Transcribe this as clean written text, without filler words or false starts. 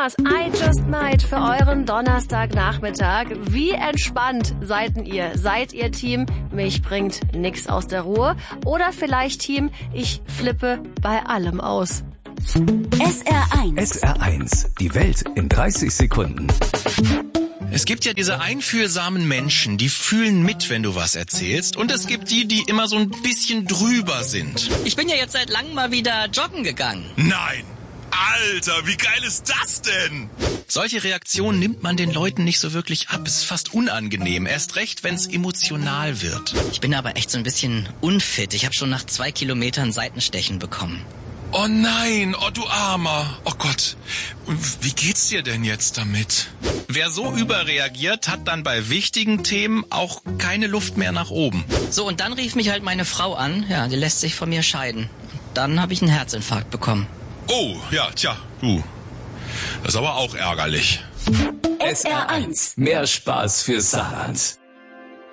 Sarahs I Just Might für euren Donnerstagnachmittag. Wie entspannt seid ihr? Seid ihr Team, mich bringt nix aus der Ruhe? Oder vielleicht Team, ich flippe bei allem aus? SR1. SR1, die Welt in 30 Sekunden. Es gibt ja diese einfühlsamen Menschen, die fühlen mit, wenn du was erzählst. Und es gibt die, die immer so ein bisschen drüber sind. Ich bin ja jetzt seit langem mal wieder joggen gegangen. Nein! Alter, wie geil ist das denn? Solche Reaktionen nimmt man den Leuten nicht so wirklich ab. Es ist fast unangenehm. Erst recht, wenn es emotional wird. Ich bin aber echt so ein bisschen unfit. Ich habe schon nach 2 Kilometern Seitenstechen bekommen. Oh nein, oh du Armer. Oh Gott. Und wie geht's dir denn jetzt damit? Wer so überreagiert, hat dann bei wichtigen Themen auch keine Luft mehr nach oben. So, und dann rief mich halt meine Frau an. Ja, die lässt sich von mir scheiden. Dann habe ich einen Herzinfarkt bekommen. Oh, ja, tja, du. Das ist aber auch ärgerlich. SR1. Mehr Spaß für Saarland.